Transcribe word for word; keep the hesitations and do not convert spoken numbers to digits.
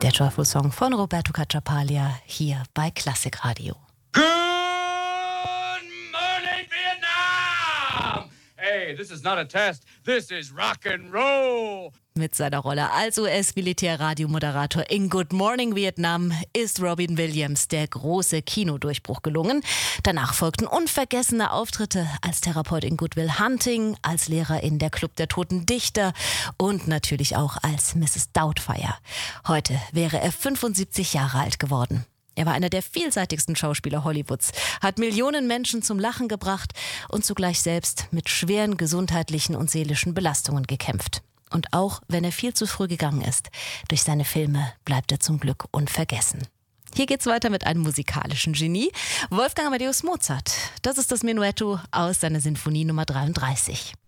Der Joyful Song von Roberto Cacciapaglia hier bei Klassikradio. Good morning, Vietnam! Hey, this is not a test. This is rock and roll. Mit seiner Rolle als U S-Militärradiomoderator in Good Morning Vietnam ist Robin Williams der große Kinodurchbruch gelungen. Danach folgten unvergessene Auftritte als Therapeut in Good Will Hunting, als Lehrer in der Club der Toten Dichter und natürlich auch als Misses Doubtfire. Heute wäre er fünfundsiebzig Jahre alt geworden. Er war einer der vielseitigsten Schauspieler Hollywoods, hat Millionen Menschen zum Lachen gebracht und zugleich selbst mit schweren gesundheitlichen und seelischen Belastungen gekämpft. Und auch wenn er viel zu früh gegangen ist, durch seine Filme bleibt er zum Glück unvergessen. Hier geht's weiter mit einem musikalischen Genie, Wolfgang Amadeus Mozart. Das ist das Menuetto aus seiner Sinfonie Nummer dreiunddreißig.